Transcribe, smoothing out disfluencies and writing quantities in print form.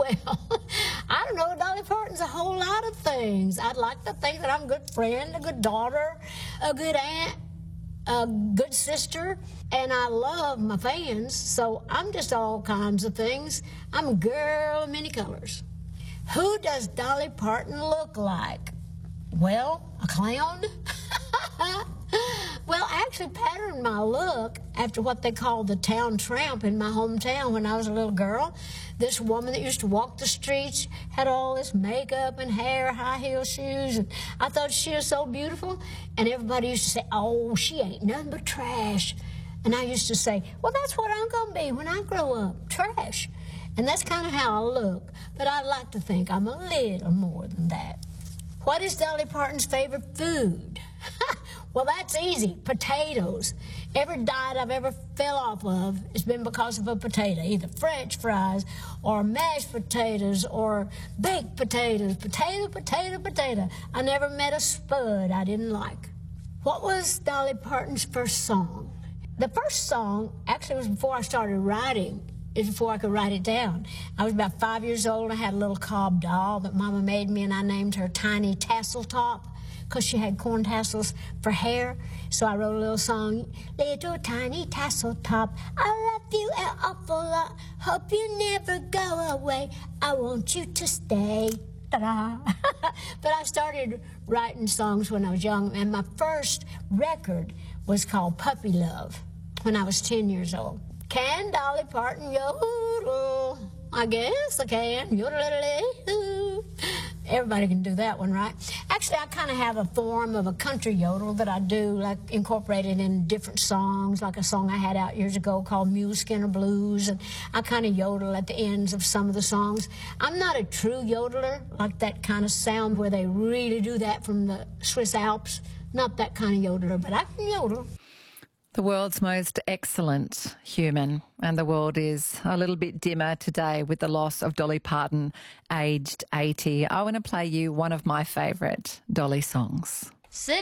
Well, I don't know. Dolly Parton's a whole lot of things. I'd like to think that I'm a good friend, a good daughter, a good aunt, a good sister, and I love my fans, so I'm just all kinds of things. I'm a girl of many colors. Who does Dolly Parton look like? Well, a clown? Well, I actually patterned my look after what they called the town tramp in my hometown when I was a little girl. This woman that used to walk the streets had all this makeup and hair, high heel shoes, and I thought she was so beautiful. And everybody used to say, oh, she ain't nothing but trash. And I used to say, well, that's what I'm going to be when I grow up, trash. And that's kind of how I look. But I'd like to think I'm a little more than that. What is Dolly Parton's favorite food? Well, that's easy. Potatoes. Every diet I've ever fell off of has been because of a potato, either French fries or mashed potatoes or baked potatoes. Potato, potato, potato. I never met a spud I didn't like. What was Dolly Parton's first song? The first song actually was before I started writing. It was before I could write it down. I was about 5 years old. I had a little cob doll that Mama made me, and I named her Tiny Tassel Top, because she had corn tassels for hair. So I wrote a little song, little tiny tassel top, I love you an awful lot, hope you never go away, I want you to stay. Ta-da. But I started writing songs when I was young, and my first record was called Puppy Love when I was 10 years old. Can Dolly Parton yodel? I guess I can. Yodel-a-a-a-hoo. Everybody can do that one, right? Actually, I kind of have a form of a country yodel that I do, like incorporated in different songs, like a song I had out years ago called Mule Skinner Blues, and I kind of yodel at the ends of some of the songs. I'm not a true yodeler, like that kind of sound where they really do that from the Swiss Alps. Not that kind of yodeler, but I can yodel. The world's most excellent human, and the world is a little bit dimmer today with the loss of Dolly Parton, aged 80. I want to play you one of my favourite Dolly songs.